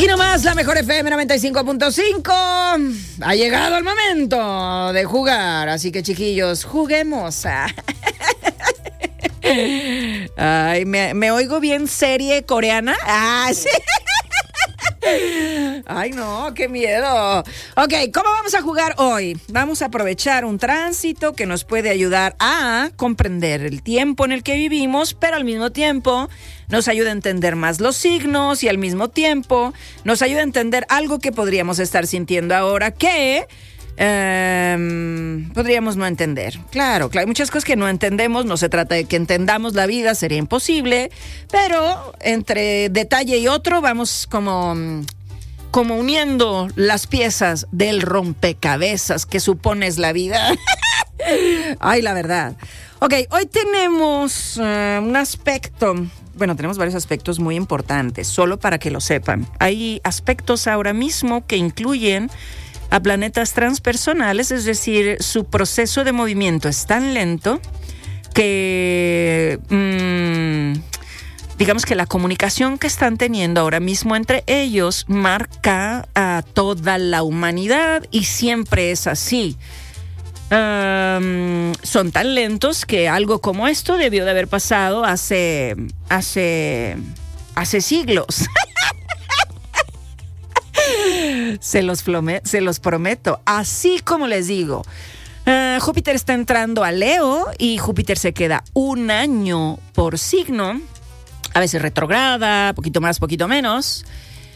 Aquí nomás la mejor FM 95.5. Ha llegado el momento de jugar, así que chiquillos, juguemos. Ay, me oigo bien serie coreana. Ah, sí. Ay, no, qué miedo. Ok, ¿cómo vamos a jugar hoy? Vamos a aprovechar un tránsito que nos puede ayudar a comprender el tiempo en el que vivimos, pero al mismo tiempo nos ayuda a entender más los signos y al mismo tiempo nos ayuda a entender algo que podríamos estar sintiendo ahora que podríamos no entender. Claro, hay muchas cosas que no entendemos, no se trata de que entendamos la vida, sería imposible, pero entre detalle y otro vamos como uniendo las piezas del rompecabezas que supones la vida. Ay, la verdad. Ok, hoy tenemos un aspecto, bueno, tenemos varios aspectos muy importantes, solo para que lo sepan. Hay aspectos ahora mismo que incluyen a planetas transpersonales, es decir, su proceso de movimiento es tan lento que digamos que la comunicación que están teniendo ahora mismo entre ellos marca a toda la humanidad y siempre es así. Son tan lentos que algo como esto debió de haber pasado hace siglos. Se los prometo. Así como les digo, Júpiter está entrando a Leo y Júpiter se queda un año por signo, a veces retrograda, poquito más, poquito menos,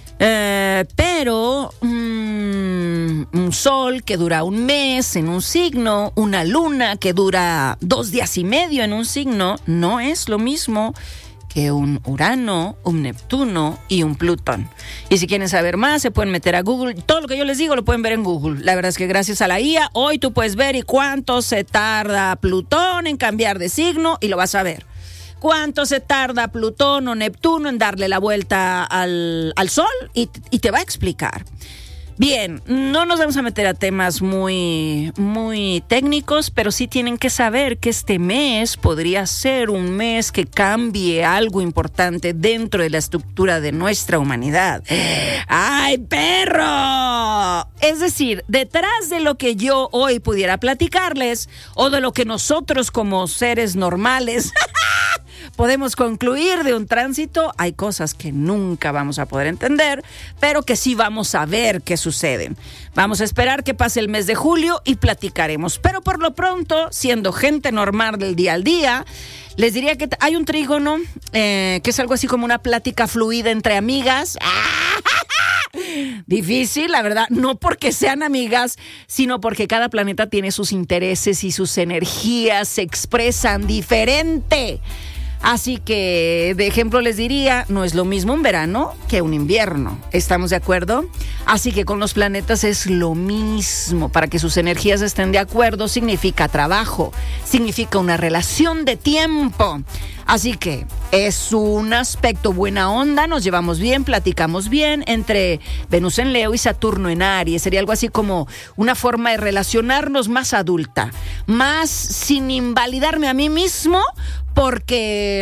pero un sol que dura un mes en un signo, una luna que dura 2 días y medio en un signo, no es lo mismo que un Urano, un Neptuno y un Plutón. Y si quieren saber más, se pueden meter a Google. Todo lo que yo les digo lo pueden ver en Google. La verdad es que gracias a la IA, hoy tú puedes ver y cuánto se tarda Plutón en cambiar de signo y lo vas a ver. Cuánto se tarda Plutón o Neptuno en darle la vuelta al Sol y te va a explicar. Bien, no nos vamos a meter a temas muy, muy técnicos, pero sí tienen que saber que este mes podría ser un mes que cambie algo importante dentro de la estructura de nuestra humanidad. ¡Ay, perro! Es decir, detrás de lo que yo hoy pudiera platicarles, o de lo que nosotros como seres normales podemos concluir de un tránsito, hay cosas que nunca vamos a poder entender, pero que sí vamos a ver qué suceden. Vamos a esperar que pase el mes de julio y platicaremos. Pero por lo pronto, siendo gente normal del día al día, les diría que hay un trígono, que es algo así como una plática fluida entre amigas. Difícil, la verdad, no porque sean amigas, sino porque cada planeta tiene sus intereses y sus energías se expresan diferente. Así que, de ejemplo, les diría, no es lo mismo un verano que un invierno. ¿Estamos de acuerdo? Así que con los planetas es lo mismo. Para que sus energías estén de acuerdo significa trabajo, significa una relación de tiempo. Así que es un aspecto buena onda, nos llevamos bien, platicamos bien entre Venus en Leo y Saturno en Aries. Sería algo así como una forma de relacionarnos más adulta, más sin invalidarme a mí mismo, porque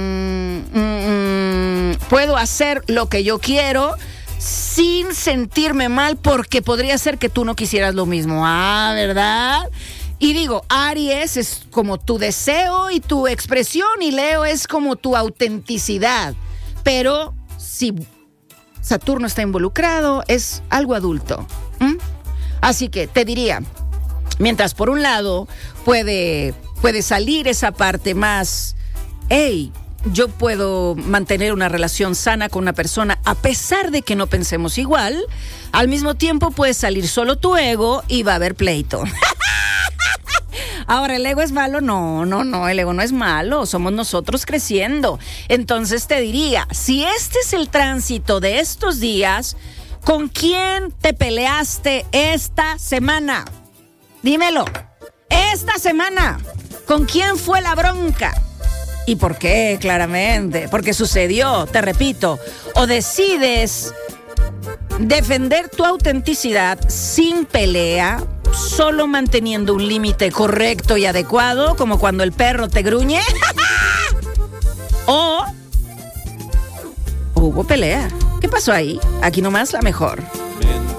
puedo hacer lo que yo quiero sin sentirme mal, porque podría ser que tú no quisieras lo mismo. Ah, ¿verdad? Y digo, Aries es como tu deseo y tu expresión, y Leo es como tu autenticidad. Pero si Saturno está involucrado, es algo adulto. Así que te diría, mientras por un lado puede salir esa parte más, hey, yo puedo mantener una relación sana con una persona a pesar de que no pensemos igual, al mismo tiempo puede salir solo tu ego y va a haber pleito. Ahora, ¿el ego es malo? No, el ego no es malo, somos nosotros creciendo. Entonces te diría, si este es el tránsito de estos días, ¿con quién te peleaste esta semana? Dímelo, esta semana, ¿con quién fue la bronca? ¿Y por qué? Claramente, porque sucedió, te repito, o decides defender tu autenticidad sin pelea, solo manteniendo un límite correcto y adecuado, como cuando el perro te gruñe, o hubo pelea. ¿Qué pasó ahí? Aquí nomás la mejor.